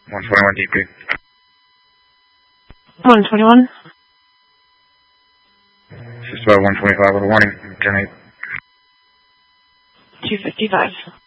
121 DP. 121. Just about 125 with a warning. 10-8. 255.